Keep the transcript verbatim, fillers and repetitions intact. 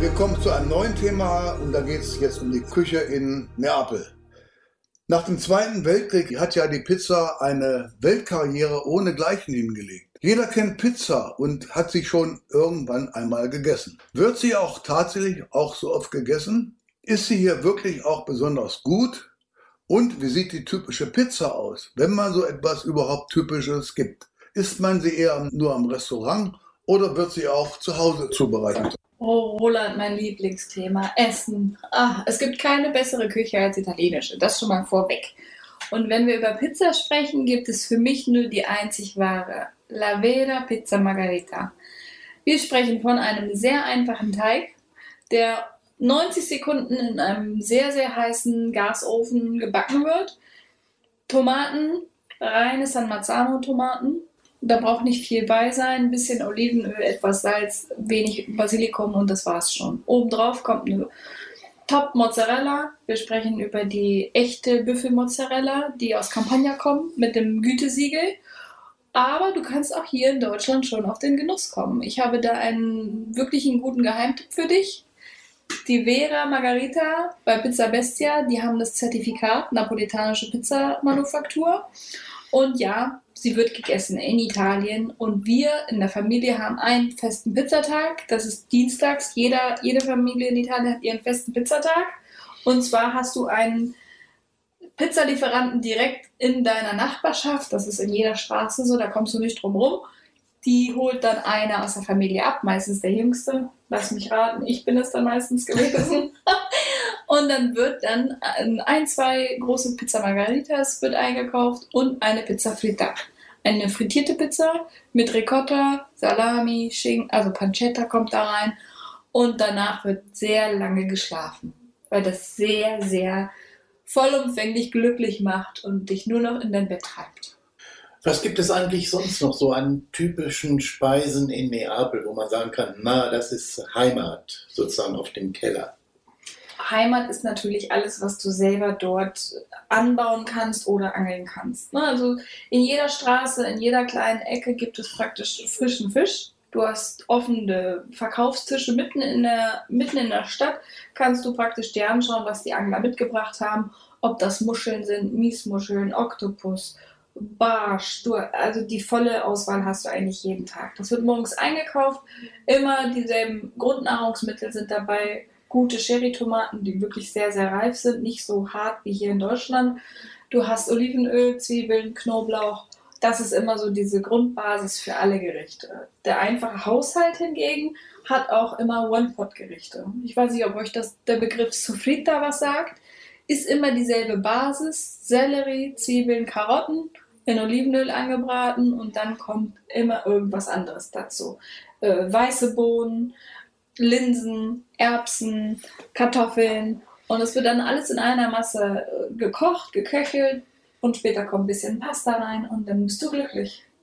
Wir kommen zu einem neuen Thema und da geht es jetzt um die Küche in Neapel. Nach dem Zweiten Weltkrieg hat ja die Pizza eine Weltkarriere ohnegleichen hingelegt. Jeder kennt Pizza und hat sie schon irgendwann einmal gegessen. Wird sie auch tatsächlich auch so oft gegessen? Ist sie hier wirklich auch besonders gut? Und wie sieht die typische Pizza aus, wenn man so etwas überhaupt Typisches gibt? Isst man sie eher nur am Restaurant oder wird sie auch zu Hause zubereitet? Oh, Roland, mein Lieblingsthema, Essen. Ah, es gibt keine bessere Küche als italienische, das schon mal vorweg. Und wenn wir über Pizza sprechen, gibt es für mich nur die einzig wahre, La Vera Pizza Margherita. Wir sprechen von einem sehr einfachen Teig, der neunzig Sekunden in einem sehr, sehr heißen Gasofen gebacken wird. Tomaten, reine San Marzano Tomaten. Da braucht nicht viel bei sein, ein bisschen Olivenöl, etwas Salz, wenig Basilikum und das war's schon. Obendrauf kommt eine Top-Mozzarella. Wir sprechen über die echte Büffelmozzarella, die aus Campagna kommt, mit dem Gütesiegel. Aber du kannst auch hier in Deutschland schon auf den Genuss kommen. Ich habe da einen wirklichen guten Geheimtipp für dich. Die Vera Margherita bei Pizza Bestia, die haben das Zertifikat Napolitanische Pizzamanufaktur. Und ja, sie wird gegessen in Italien und wir in der Familie haben einen festen Pizzatag. Das ist dienstags. Jeder, jede Familie in Italien hat ihren festen Pizzatag. Und zwar hast du einen Pizzalieferanten direkt in deiner Nachbarschaft. Das ist in jeder Straße so, da kommst du nicht drum rum. Die holt dann einer aus der Familie ab, meistens der Jüngste. Lass mich raten, ich bin es dann meistens gewesen. Und dann wird dann ein, zwei große Pizza Margaritas wird eingekauft und eine Pizza Fritta. Eine frittierte Pizza mit Ricotta, Salami, Schinken, also Pancetta kommt da rein. Und danach wird sehr lange geschlafen, weil das sehr, sehr vollumfänglich glücklich macht und dich nur noch in dein Bett treibt. Was gibt es eigentlich sonst noch so an typischen Speisen in Neapel, wo man sagen kann, na, das ist Heimat sozusagen auf dem Teller? Heimat ist natürlich alles, was du selber dort anbauen kannst oder angeln kannst. Also in jeder Straße, in jeder kleinen Ecke gibt es praktisch frischen Fisch. Du hast offene Verkaufstische mitten in der, mitten in der Stadt. Kannst du praktisch dir anschauen, was die Angler mitgebracht haben. Ob das Muscheln sind, Miesmuscheln, Oktopus, Barsch. Du, also die volle Auswahl hast du eigentlich jeden Tag. Das wird morgens eingekauft. Immer dieselben Grundnahrungsmittel sind dabei. Gute Cherrytomaten, die wirklich sehr, sehr reif sind, nicht so hart wie hier in Deutschland. Du hast Olivenöl, Zwiebeln, Knoblauch. Das ist immer so diese Grundbasis für alle Gerichte. Der einfache Haushalt hingegen hat auch immer One-Pot-Gerichte. Ich weiß nicht, ob euch das, der Begriff Sofrita was sagt. Ist immer dieselbe Basis. Sellerie, Zwiebeln, Karotten in Olivenöl angebraten und dann kommt immer irgendwas anderes dazu. Äh, weiße Bohnen, Linsen, Erbsen, Kartoffeln und es wird dann alles in einer Masse gekocht, geköchelt und später kommt ein bisschen Pasta rein und dann bist du glücklich.